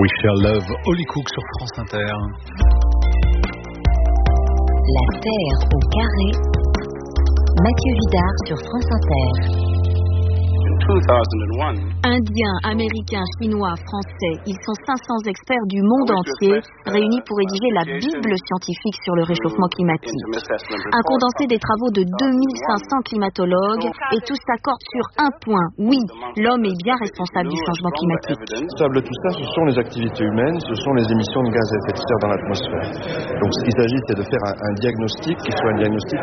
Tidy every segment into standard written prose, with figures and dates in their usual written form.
We Shall Love, Holly Cook sur France Inter. La Terre au carré, Mathieu Vidard sur France Inter. Indiens, Américains, Chinois, Français, ils sont 500 experts du monde entier réunis pour rédiger la Bible scientifique sur le réchauffement climatique. Un condensé des travaux de 2500 climatologues et tous s'accordent sur un point. Oui, l'homme est bien responsable du changement climatique. Responsable de tout ça, ce sont les activités humaines, ce sont les émissions de gaz à effet de serre dans l'atmosphère. Donc ce qu'il s'agit, c'est de faire un diagnostic qui soit un diagnostic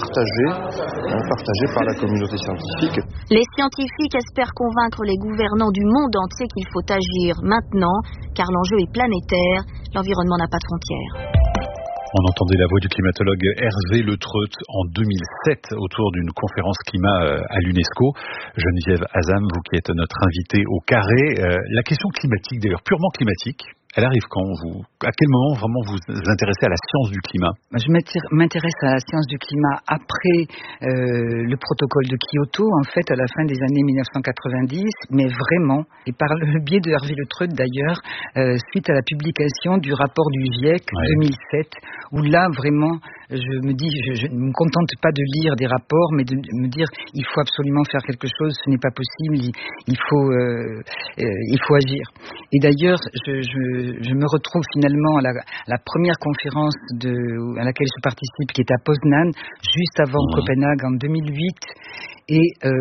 partagé par la communauté scientifique. Les scientifiques espèrent convaincre les gouvernants du monde entier qu'il faut agir maintenant, car l'enjeu est planétaire, l'environnement n'a pas de frontières. On entendait la voix du climatologue Hervé Le Treut en 2007 autour d'une conférence climat à l'UNESCO. Geneviève Azam, vous qui êtes notre invitée au carré, la question climatique d'ailleurs, purement climatique, elle arrive quand à quel moment vraiment vous vous intéressez à la science du climat? Je m'intéresse à la science du climat après le protocole de Kyoto, en fait, à la fin des années 1990, mais vraiment, et par le biais de Hervé Le Treut d'ailleurs, suite à la publication du rapport du GIEC 2007, où là, vraiment, je me dis, je ne me contente pas de lire des rapports, mais de me dire, il faut absolument faire quelque chose, ce n'est pas possible, il faut agir. Et d'ailleurs, je me retrouve finalement à la première conférence à laquelle je participe, qui est à Poznan, juste avant Copenhague en 2008. Et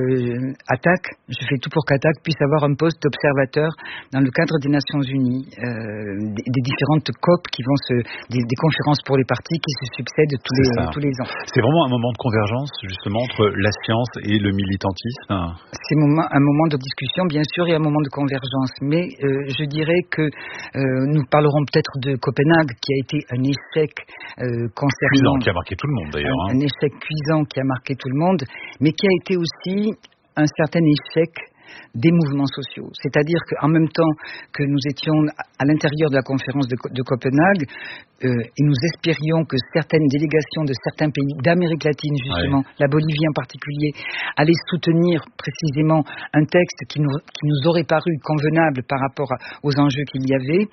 je fais tout pour qu'ATTAC puisse avoir un poste d'observateur dans le cadre des Nations Unies, des différentes COP des conférences pour les parties qui se succèdent tous les ans. C'est vraiment un moment de convergence justement entre la science et le militantisme. C'est un moment de discussion bien sûr et un moment de convergence, mais je dirais que nous parlerons peut-être de Copenhague qui a été un échec concernant... Cuisant, qui a marqué tout le monde d'ailleurs. Un échec cuisant qui a marqué tout le monde, mais qui a été aussi un certain échec des mouvements sociaux. C'est-à-dire qu'en même temps que nous étions à l'intérieur de la conférence de Copenhague, et nous espérions que certaines délégations de certains pays d'Amérique latine, justement, la Bolivie en particulier, allaient soutenir précisément un texte qui nous aurait paru convenable par rapport aux enjeux qu'il y avait.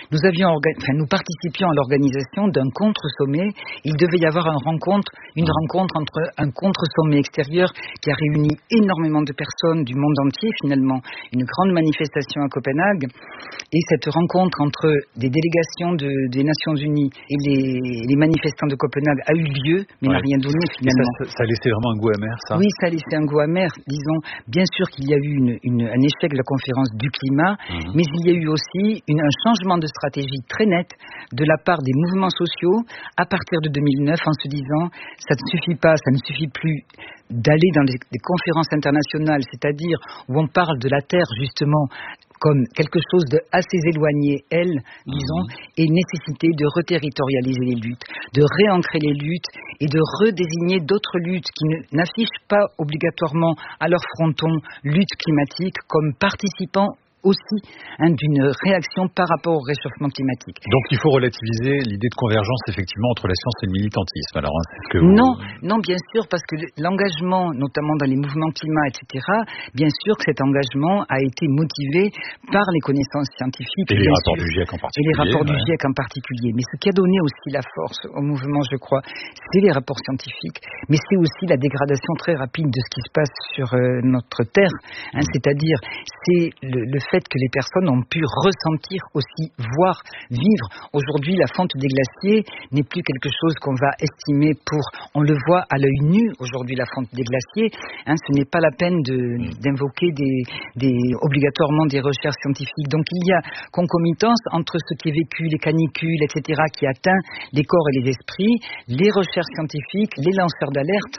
Nous participions à l'organisation d'un contre-sommet. Il devait y avoir une rencontre entre un contre-sommet extérieur qui a réuni énormément de personnes du monde entier, finalement, une grande manifestation à Copenhague. Et cette rencontre entre des délégations des Nations Unies et les manifestants de Copenhague a eu lieu, mais n'a rien donné finalement. Ça a laissé vraiment un goût amer, ça? Oui, ça a laissé un goût amer. Disons, bien sûr qu'il y a eu un échec de la conférence du climat, mais il y a eu aussi un changement de stratégie très net de la part des mouvements sociaux à partir de 2009 en se disant, ça ne suffit plus d'aller dans des conférences internationales, c'est-à-dire où on parle de la Terre justement comme quelque chose de assez éloigné, disons, et nécessité de reterritorialiser les luttes, de réancrer les luttes et de redésigner d'autres luttes qui n'affichent pas obligatoirement à leur fronton lutte climatique comme participant aussi d'une réaction par rapport au réchauffement climatique. Donc il faut relativiser l'idée de convergence effectivement entre la science et le militantisme. Alors, c'est que non, bien sûr, parce que l'engagement, notamment dans les mouvements climat, etc., bien sûr que cet engagement a été motivé par les connaissances scientifiques. Et les rapports du GIEC en particulier. Et les rapports du GIEC en particulier. Mais ce qui a donné aussi la force au mouvement, je crois, c'est les rapports scientifiques, mais c'est aussi la dégradation très rapide de ce qui se passe sur notre Terre. C'est-à-dire, c'est le fait que les personnes ont pu ressentir aussi, voir, vivre. Aujourd'hui, la fonte des glaciers n'est plus quelque chose qu'on va estimer on le voit à l'œil nu aujourd'hui, la fonte des glaciers. Ce n'est pas la peine d'invoquer obligatoirement des recherches scientifiques. Donc il y a concomitance entre ce qui est vécu, les canicules, etc., qui atteint les corps et les esprits, les recherches scientifiques, les lanceurs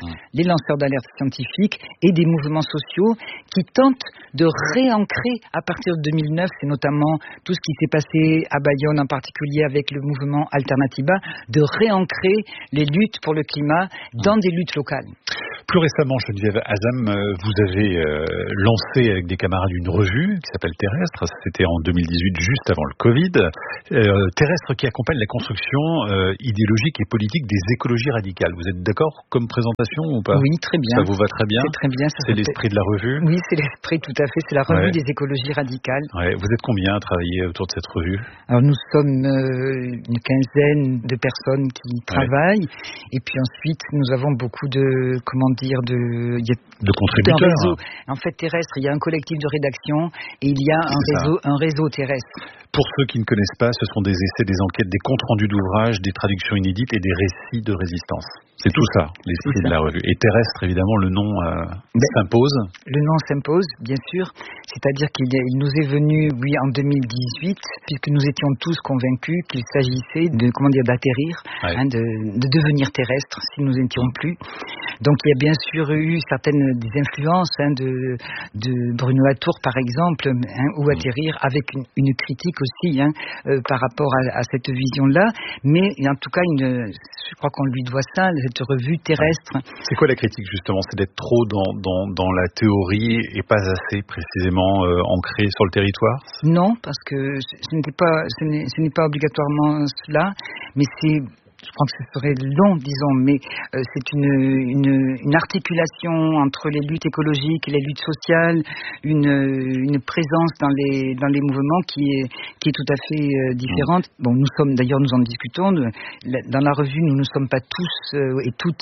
d'alerte scientifiques et des mouvements sociaux qui tentent de réancrer à partir de 2009, c'est notamment tout ce qui s'est passé à Bayonne en particulier avec le mouvement Alternativa, de réancrer les luttes pour le climat dans des luttes locales. Plus récemment, Geneviève Azam, vous avez lancé avec des camarades une revue qui s'appelle Terrestre. C'était en 2018, juste avant le Covid. Terrestre qui accompagne la construction idéologique et politique des écologies radicales. Vous êtes d'accord comme présentation ou pas? Oui, très bien. Ça vous va très bien? C'est très bien. C'est l'esprit de la revue? Oui, c'est l'esprit, tout à fait. C'est la revue des écologies radicales. radical. Ouais, vous êtes combien à travailler autour de cette revue? Alors nous sommes une quinzaine de personnes qui travaillent, et puis ensuite nous avons beaucoup de contributeurs. Un réseau, en fait, terrestre. Il y a un collectif de rédaction et il y a un réseau terrestre. Pour ceux qui ne connaissent pas, ce sont des essais, des enquêtes, des comptes rendus d'ouvrages, des traductions inédites et des récits de résistance. C'est tout ça, l'esprit de la revue. Et terrestre, évidemment, le nom s'impose. Le nom s'impose, bien sûr. C'est-à-dire qu'il nous est venu, en 2018, puisque nous étions tous convaincus qu'il s'agissait d'atterrir, de devenir terrestre, si nous n'étions plus. Donc il y a bien sûr eu certaines des influences de Bruno Latour, par exemple, ou atterrir, avec une critique aussi par rapport à cette vision-là. Mais en tout cas, je crois qu'on lui doit ça, cette revue terrestre. C'est quoi la critique, justement? C'est d'être trop dans la théorie et pas assez précisément ancré sur le territoire? Non, parce que ce n'est pas obligatoirement cela, mais je crois que ce serait long, disons, mais c'est une articulation entre les luttes écologiques et les luttes sociales, une présence dans les mouvements qui est tout à fait différente. Bon, nous en discutons. Dans la revue, nous ne sommes pas tous et toutes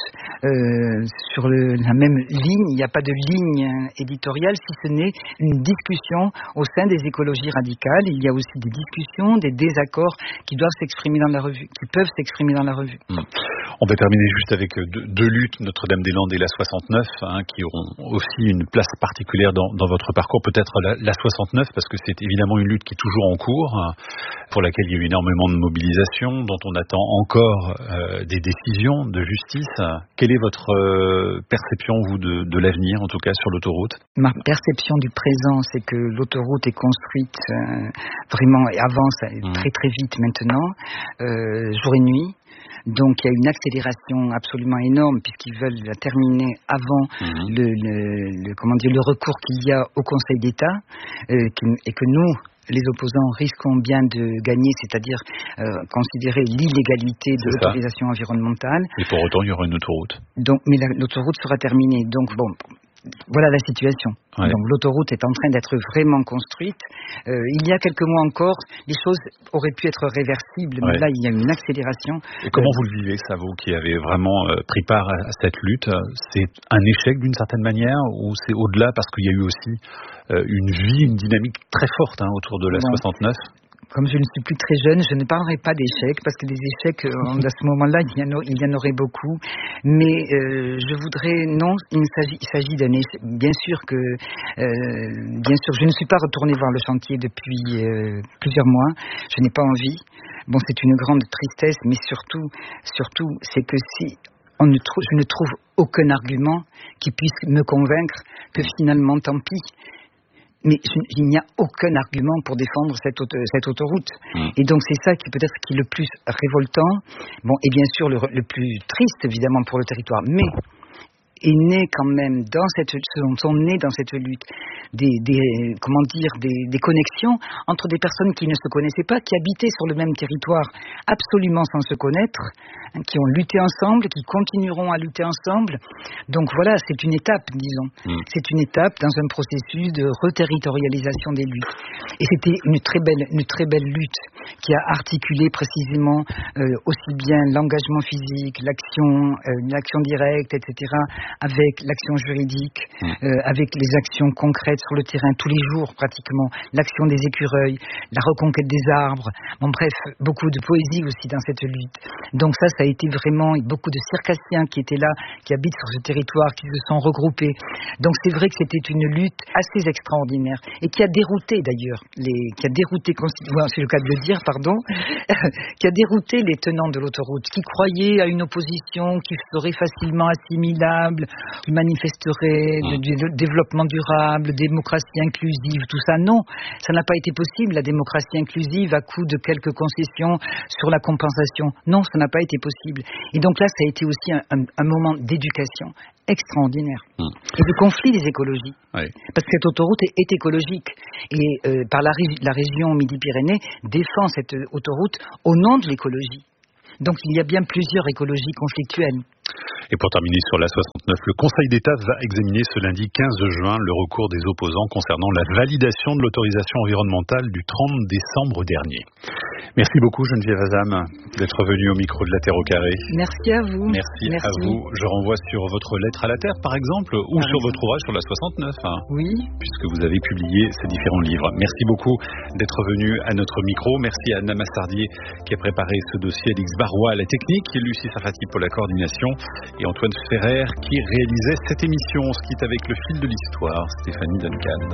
sur la même ligne. Il n'y a pas de ligne éditoriale, si ce n'est une discussion au sein des écologies radicales. Il y a aussi des discussions, des désaccords qui doivent s'exprimer dans la revue, qui peuvent s'exprimer dans la revue. On va terminer juste avec deux luttes, Notre-Dame-des-Landes et la 69, qui auront aussi une place particulière dans votre parcours. Peut-être la 69, parce que c'est évidemment une lutte qui est toujours en cours, pour laquelle il y a eu énormément de mobilisation, dont on attend encore des décisions de justice. Quelle est votre perception, vous, de l'avenir, en tout cas, sur l'autoroute? Ma perception du présent, c'est que l'autoroute est construite vraiment et avance très très vite maintenant, jour et nuit. Donc il y a une accélération absolument énorme puisqu'ils veulent la terminer avant le recours qu'il y a au Conseil d'État et que nous, les opposants, risquons bien de gagner, c'est-à-dire considérer l'illégalité de l'autorisation environnementale. Et pour autant, il y aura une autoroute. Donc, mais l'autoroute sera terminée. Donc voilà la situation. Ouais. Donc l'autoroute est en train d'être vraiment construite. Il y a quelques mois encore, les choses auraient pu être réversibles, mais là il y a une accélération. Et comment vous le vivez, ça, vous qui avez vraiment pris part à cette lutte? C'est un échec d'une certaine manière, ou c'est au-delà parce qu'il y a eu aussi une dynamique très forte autour de la 69? Comme je ne suis plus très jeune, je ne parlerai pas d'échecs, parce que des échecs, à ce moment-là, il y en aurait beaucoup. Mais je voudrais, il s'agit d'un échec. Bien sûr, je ne suis pas retournée voir le chantier depuis plusieurs mois. Je n'ai pas envie. Bon, c'est une grande tristesse, mais surtout, c'est que si je ne trouve aucun argument qui puisse me convaincre que finalement, tant pis. Mais il n'y a aucun argument pour défendre cette autoroute. Et donc c'est ça qui peut-être qui est le plus révoltant. Bon, et bien sûr le plus triste évidemment pour le territoire. Mais est né quand même sont nés dans cette lutte des connexions entre des personnes qui ne se connaissaient pas, qui habitaient sur le même territoire absolument sans se connaître, qui ont lutté ensemble, qui continueront à lutter ensemble. Donc voilà, c'est une étape, disons. C'est une étape dans un processus de reterritorialisation des luttes. Et c'était une très belle lutte qui a articulé précisément aussi bien l'engagement physique, l'action directe, etc., avec l'action juridique, avec les actions concrètes sur le terrain tous les jours pratiquement, l'action des écureuils, la reconquête des arbres, bref, beaucoup de poésie aussi dans cette lutte. Donc ça a été vraiment beaucoup de circassiens qui étaient là, qui habitent sur ce territoire, qui se sont regroupés. Donc c'est vrai que c'était une lutte assez extraordinaire et qui a dérouté d'ailleurs, c'est le cas de le dire, qui a dérouté les tenants de l'autoroute, qui croyaient à une opposition qui serait facilement assimilable, qui manifesterait du développement durable, démocratie inclusive, tout ça. Non, ça n'a pas été possible, la démocratie inclusive à coup de quelques concessions sur la compensation. Non, ça n'a pas été possible. Et donc là, ça a été aussi un moment d'éducation extraordinaire et de conflit des écologies. Oui. Parce que cette autoroute est écologique et par la région Midi-Pyrénées défend cette autoroute au nom de l'écologie. Donc il y a bien plusieurs écologies conflictuelles. Et pour terminer sur la 69, le Conseil d'État va examiner ce lundi 15 juin le recours des opposants concernant la validation de l'autorisation environnementale du 30 décembre dernier. Merci beaucoup Geneviève Azam d'être venue au micro de La Terre au carré. Merci à vous. Merci à vous. Je renvoie sur votre lettre à la Terre par exemple ou sur votre ouvrage sur la 69. Oui. Puisque vous avez publié ces différents livres. Merci beaucoup d'être venu à notre micro. Merci à Anna Massardier qui a préparé ce dossier, Alix Barois à la technique, Lucie Safati pour la coordination et Antoine Ferrer qui réalisait cette émission. On se quitte avec le fil de l'histoire, Stéphanie Duncan.